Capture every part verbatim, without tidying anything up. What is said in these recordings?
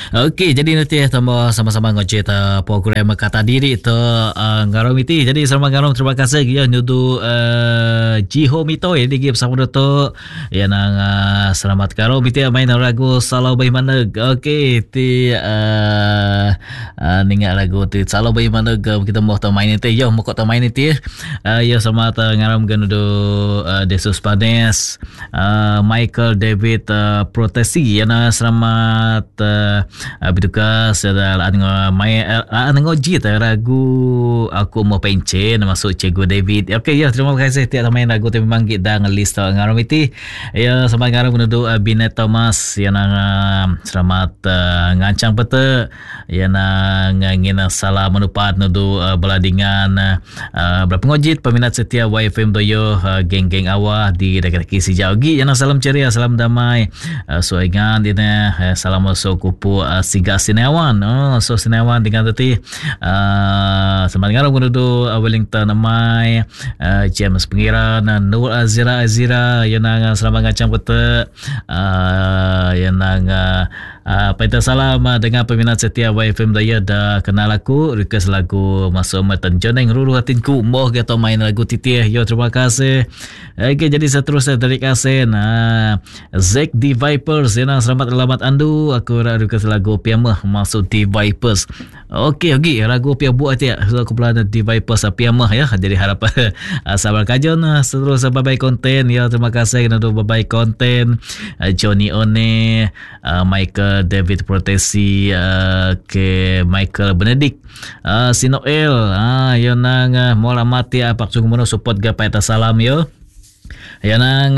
Okey, jadi nanti tambah sama-sama ngocet uh, program kata diri tu uh, ngarom iti. Jadi sama ngarom terima kasih ya nudu uh, Jiho Mito ya digi bersama tu ya nang uh, selamat ngarom iti main lagu Salau Bayi Maneg. Okey, ti uh, uh, ningat lagu ti Salau Bayi Maneg kita mau tahu main iti. Yo mau kau tahu main iti. Uh, ya selamat uh, ngarom nudu uh, Desus Panes, uh, Michael David uh, Protesi ya na selamat uh, Abituka sedal ango mai ango jit ragu aku mau pencen masuk Cikgu David. Okey ya terima kasih tiap main lagu tu memang kita ngelis tau ngarom iti. Ya sama ngarom menudu Binet Thomas yang uh, selamat uh, ngancang pete yang uh, ngina salah menupat nudu uh, beladingan uh, berapa ngojit peminat setia Y F M Doyo uh, geng-geng awah di dekat kisi jauh gi yang salam ceria salam damai uh, soingan dina uh, salam masuk kupu uh, Siga Sinewan. Oh, so Sinewan dengan tadi uh, semangat ngarom kudu uh, Wellington Amai, uh, James Pengiran, uh, Nur Azira Azira yang nang selamat ngacang pete uh, yang nang uh, Uh, Paita salam uh, dengan peminat setia Y F M Daya dah kenal aku request lagu masuk matan joneng ruru hatinku moh kita main lagu titih. Yo terima kasih. Okey jadi seterusnya dari Kasen uh, Zack The Vipers yang selamat alamat andu aku request lagu Piamah masuk The Vipers. Okey okey lagu Piamah buat ya so, aku pelana The Vipers uh, Piamah ya jadi harap uh, sabar kajon uh, seterusnya bye-bye konten ya terima kasih kena bye-bye konten uh, Johnny One uh, Michael David Protesi uh, ke Michael Benedict uh, si Noel ah uh, yo nang uh, mola mati apa sungguh support ga paita salam yo ya nang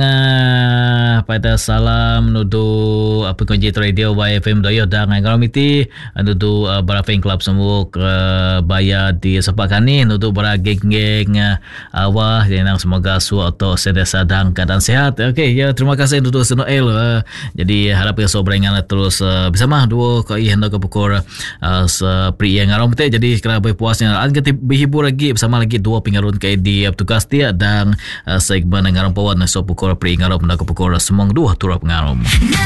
uh, pada salam nudu apa kunci radio Y F M Doyo dah ngarom iti nudu uh, bara fan club semua uh, bayar di sepakani nudu bara geng-geng uh, awah ya nang semoga su atau sedasa dalam keadaan sehat. Okey ya terima kasih nudu Noel uh, jadi harap ya sobrengan terus uh, bersama dua kau hendak ke pukul uh, sepri yang ngarom iti jadi kena berpuasnya an kita berhibur lagi bersama lagi dua pengarun ke di tugas dia dan uh, segmen ngarom pawat na so pukul pri ngarom na ko pukul semong dua turap ngarom.